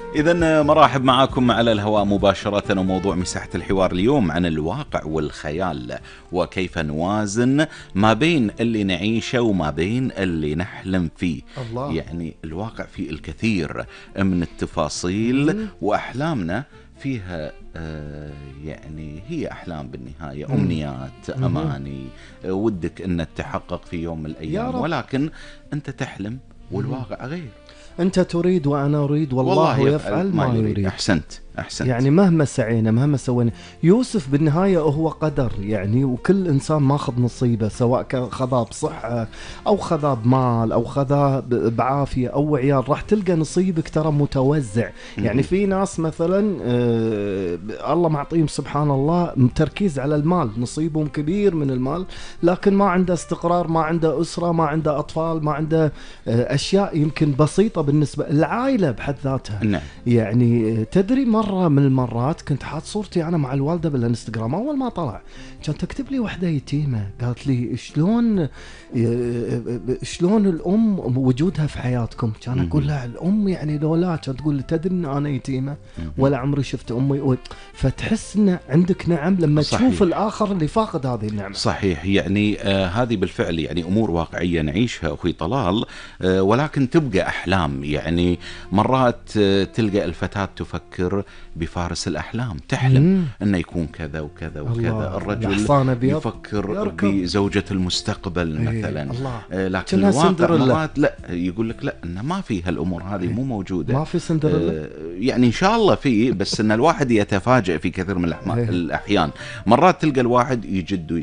إذن مرحب معاكم على الهواء مباشرة، وموضوع مساحة الحوار اليوم عن الواقع والخيال، وكيف نوازن ما بين اللي نعيشه وما بين اللي نحلم فيه. الله. يعني الواقع فيه الكثير من التفاصيل، وأحلامنا فيها يعني هي أحلام بالنهاية، أمنيات، أماني، ودك أن تتحقق في يوم من الأيام، ولكن أنت تحلم والواقع غير. أنت تريد وأنا أريد، والله يفعل ما يريد. أحسنت. يعني مهما سعينا مهما سوينا، يوسف بالنهاية هو قدر يعني، وكل إنسان ماخذ نصيبه، سواء خذا بصحة أو خذا بمال أو خذا بعافية أو عيال، راح تلقى نصيبك ترى متوزع. يعني في ناس مثلا الله معطيهم سبحان الله تركيز على المال، نصيبهم كبير من المال، لكن ما عنده استقرار، ما عنده أسرة، ما عنده أطفال، ما عنده أشياء يمكن بسيطة بالنسبة العائلة بحد ذاتها. نعم. يعني تدري مرة من المرات كنت حاط صورتي أنا مع الوالدة بالانستغرام، أول ما طلع كانت تكتب لي وحدة يتيمة، قالت لي شلون الأم وجودها في حياتكم؟ كان أقول لها الأم يعني لولا، كانت تقول لي تدري إن أنا يتيمة ولا عمري شفت أمي. فتحس إن عندك نعم لما صحيح. تشوف الآخر اللي فاقد هذه النعمة. صحيح. يعني هذه بالفعل يعني أمور واقعية نعيشها أخوي طلال، ولكن تبقى أحلام. يعني مرات تلقى الفتاة تفكر بفارس الأحلام، تحلم أنه يكون كذا وكذا وكذا، الرجل يفكر بزوجة المستقبل مثلا، لكن الواقع مرات لا، يقول لك لا، إنه ما في هالأمور هذه، مو موجودة، ما في سندريلا. يعني إن شاء الله فيه، بس إن الواحد يتفاجأ في كثير من الأحيان. مرات تلقى الواحد يجد